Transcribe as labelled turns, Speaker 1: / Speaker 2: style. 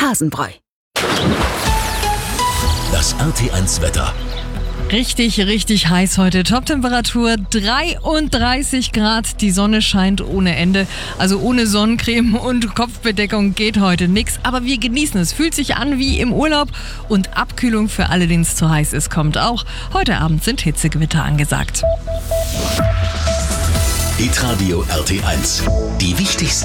Speaker 1: Hasenbräu.
Speaker 2: Das RT1 Wetter.
Speaker 3: Richtig, richtig heiß heute. Toptemperatur 33 Grad. Die Sonne scheint ohne Ende. Also ohne Sonnencreme und Kopfbedeckung geht heute nichts. Aber wir genießen es. Fühlt sich an wie im Urlaub. Und Abkühlung für alle, denen es zu heiß ist, kommt auch. Heute Abend sind Hitzegewitter angesagt.
Speaker 2: Hitradio RT1. Die wichtigsten